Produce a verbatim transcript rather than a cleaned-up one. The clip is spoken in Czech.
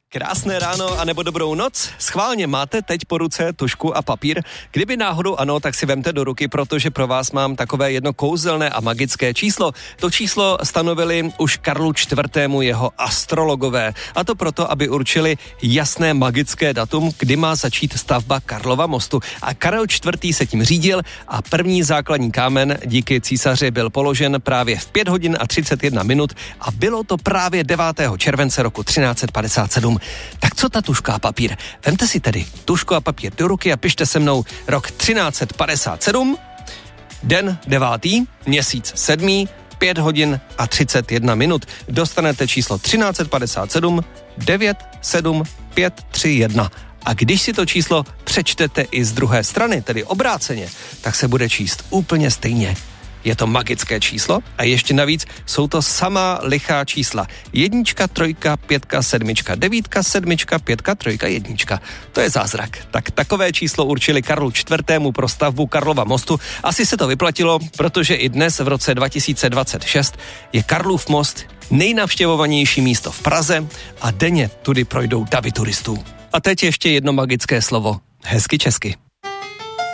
Krásné ráno anebo dobrou noc. Schválně máte teď po ruce tužku a papír? Kdyby náhodou ano, tak si vemte do ruky, protože pro vás mám takové jedno kouzelné a magické číslo. To číslo stanovili už Karlu čtvrtému jeho astrologové. A to proto, aby určili jasné magické datum, kdy má začít stavba Karlova mostu. A Karel čtvrtý se tím řídil a první základní kámen díky císaři byl položen právě v pět hodin a třicet jedna minut a bylo to právě devátého července roku třináct set padesát sedm. Tak co ta tužka a papír? Vemte si tedy tužku a papír do ruky a pište se mnou rok třináct set padesát sedm, den devátý, měsíc sedmý, pět hodin a třicet jedna minut. Dostanete číslo třináct set padesát sedm, devět sedm pět tři jedna. A když si to číslo přečtete i z druhé strany, tedy obráceně, tak se bude číst úplně stejně. Je to magické číslo a ještě navíc jsou to samá lichá čísla. Jednička, trojka, pětka, sedmička, devítka, sedmička, pětka, trojka, jednička. To je zázrak. Tak takové číslo určili Karlu čtvrtému pro stavbu Karlova mostu. Asi se to vyplatilo, protože i dnes v roce dva tisíce dvacet šest je Karlův most nejnavštěvovanější místo v Praze a denně tudy projdou davy turistů. A teď ještě jedno magické slovo. Hezky česky.